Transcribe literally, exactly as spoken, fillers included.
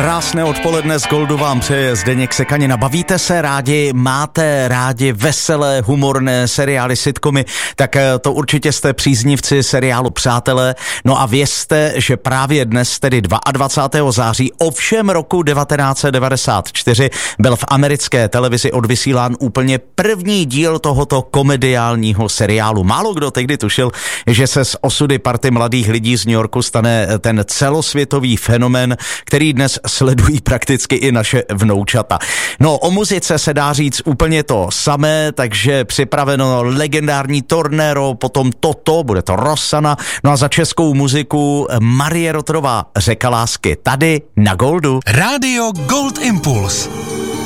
Krásné odpoledne z Goldu vám přeje Zdeněk Sekanina. Bavíte se rádi, máte rádi veselé, humorné seriály, sitcomy, tak to určitě jste příznivci seriálu Přátelé. No a vězte, že právě dnes, tedy dvacátého druhého září, ovšem roku devatenáct set devadesát čtyři, byl v americké televizi odvysílán úplně první díl tohoto komediálního seriálu. Málo kdo tehdy tušil, že se z osudy party mladých lidí z New Yorku stane ten celosvětový fenomén, který dnes sledují prakticky i naše vnoučata. No, o muzice se dá říct úplně to samé, takže připraveno legendární Tornero, potom Toto, bude to Rossana, no a za českou muziku Marie Roterová, Řeka lásky, tady na Goldu. Rádio Gold Impuls.